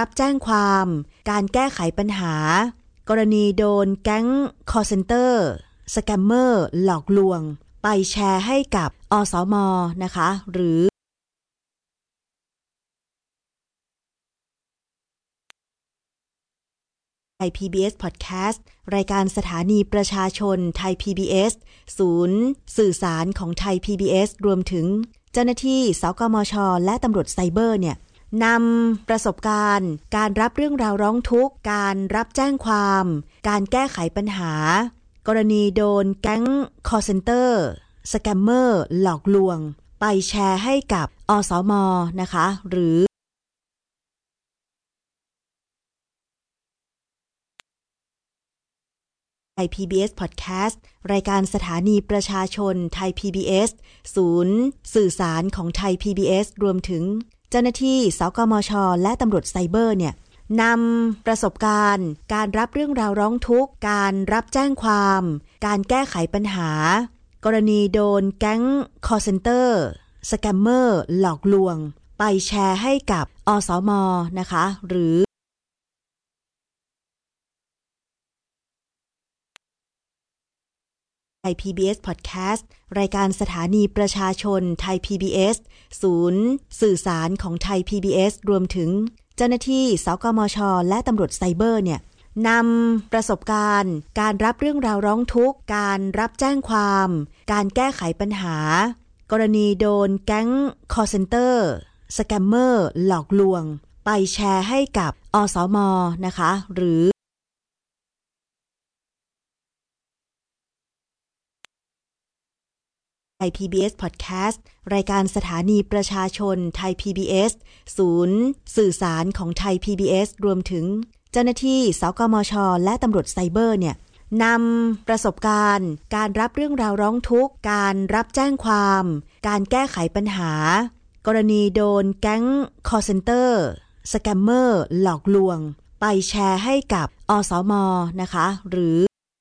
รับแจ้งความการแก้ไขปัญหากรณีโดนแก๊ง call center สแกมเมอร์หลอกลวงไปแชร์ให้กับอสม.นะคะหรือไทย PBS Podcast รายการสถานีประชาชนไทย PBS ศูนย์สื่อสารของไทย PBS รวมถึงเจ้าหน้าที่สกมช.และตำรวจไซเบอร์เนี่ยนำประสบการณ์การรับเรื่องราวร้องทุกข์การรับแจ้งความการแก้ไขปัญหากรณีโดนแก๊ง call center สแกมเมอร์หลอกลวงไปแชร์ให้กับอสม.นะคะหรือไทย PBS Podcast รายการสถานีประชาชนไทย PBS ศูนย์สื่อสารของไทย PBS รวมถึงเจ้าหน้าที่สกมช.และตำรวจไซเบอร์เนี่ยนำประสบการณ์การรับเรื่องราวร้องทุกข์การรับแจ้งความการแก้ไขปัญหากรณีโดนแก๊ง call center สแกมเมอร์หลอกลวงไปแชร์ให้กับอสม.นะคะหรือไทย PBS Podcast รายการสถานีประชาชนไทย PBS ศูนย์สื่อสารของไทย PBS รวมถึงเจ้าหน้าที่สกมช.และตำรวจไซเบอร์เนี่ยนำประสบการณ์การรับเรื่องราวร้องทุกข์การรับแจ้งความการแก้ไขปัญหากรณีโดนแก๊ง call center สแกมเมอร์หลอกลวงไปแชร์ให้กับอสม.นะคะหรือไทย PBS Podcast รายการสถานีประชาชนไทย PBS ศูนย์สื่อสารของไทย PBS รวมถึงเจ้าหน้าที่สกมช.และตำรวจไซเบอร์เนี่ยนำประสบการณ์การรับเรื่องราวร้องทุกข์การรับแจ้งความการแก้ไขปัญหากรณีโดนแก๊ง call center สแกมเมอร์หลอกลวงไปแชร์ให้กับอสม.นะคะหรือ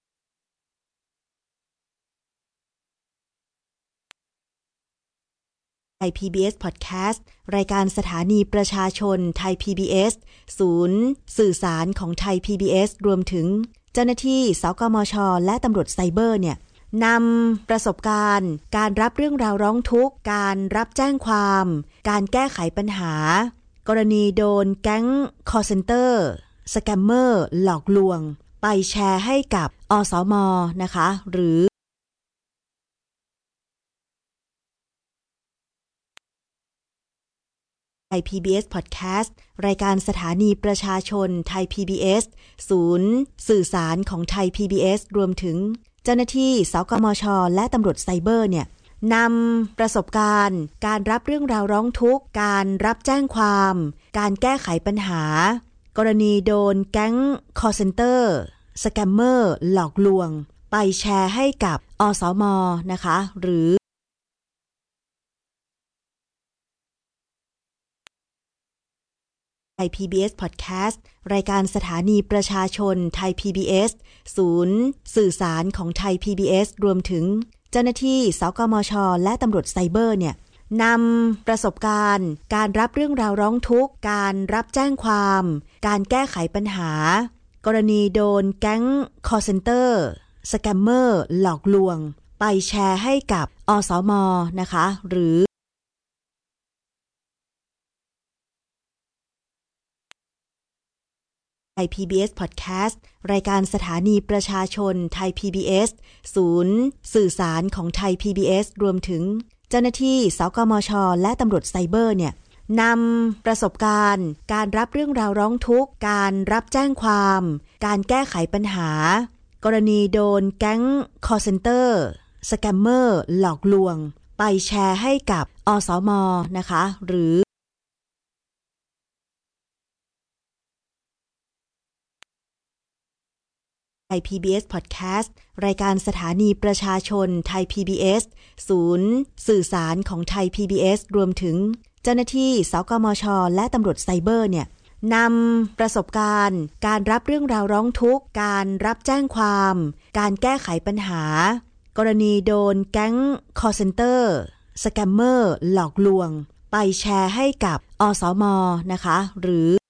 ไทย PBS Podcast รายการสถานีประชาชนไทย PBS ศูนย์สื่อสารของไทย PBS รวมถึงเจ้าหน้าที่สกมช.และตำรวจไซเบอร์เนี่ยนำประสบการณ์การรับเรื่องราวร้องทุกข์การรับแจ้งความการแก้ไขปัญหากรณีโดนแก๊ง call center สแกมเมอร์หลอกลวงไปแชร์ให้กับอสม.นะคะหรือไทย PBS Podcast รายการสถานีประชาชนไทย PBS ศูนย์สื่อสารของไทย PBS รวมถึงเจ้าหน้าที่สกมช.และตำรวจไซเบอร์เนี่ยนำประสบการณ์การรับเรื่องราวร้องทุกข์การรับแจ้งความการแก้ไขปัญหากรณีโดนแก๊ง call center สแกมเมอร์หลอกลวงไปแชร์ให้กับอสม.นะคะหรือไทย PBS Podcast รายการสถานีประชาชนไทย PBS ศูนย์สื่อสารของไทย PBS รวมถึงเจ้าหน้าที่สกมช.และตำรวจไซเบอร์เนี่ยนำประสบการณ์การรับเรื่องราวร้องทุกข์การรับแจ้งความการแก้ไขปัญหากรณีโดนแก๊ง call center สแกมเมอร์หลอกลวงไปแชร์ให้กับอสม.นะคะหรือไทย PBS Podcast รายการสถานีประชาชนไทย PBS ศูนย์สื่อสารของไทย PBS รวมถึงเจ้าหน้าที่สกมช.และตำรวจไซเบอร์เนี่ยนำประสบการณ์การรับเรื่องราวร้องทุกข์การรับแจ้งความการแก้ไขปัญหากรณีโดนแก๊ง call center สแกมเมอร์หลอกลวงไปแชร์ให้กับอสม.นะคะหรือไทย PBS Podcast รายการสถานีประชาชนไทย PBS ศูนย์สื่อสารของไทย PBS รวมถึงเจ้าหน้าที่สกมช.และตำรวจไซเบอร์เนี่ยนำประสบการณ์การรับเรื่องราวร้องทุกข์การรับแจ้งความการแก้ไขปัญหากรณีโดนแก๊ง call center สแกมเมอร์หลอกลวงไปแชร์ให้กับอสม.นะคะหรือ